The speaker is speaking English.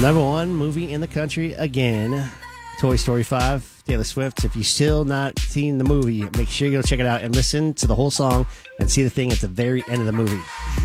Number one movie in the country again, Toy Story 5, Taylor Swift. If you still not seen the movie, make sure you go check it out and listen to the whole song and see the thing at the very end of the movie.